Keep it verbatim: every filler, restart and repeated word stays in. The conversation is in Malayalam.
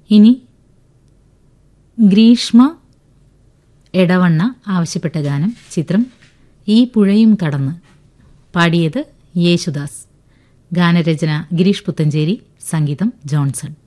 ഇനി ഗ്രീഷ്മ എടവണ്ണ ആവശ്യപ്പെട്ട ഗാനം. ചിത്രം ഈ പുഴയും കടന്ന്. പാടിയത് യേശുദാസ്. ഗാനരചന ഗിരീഷ് പുത്തഞ്ചേരി. സംഗീതം ജോൺസൺ.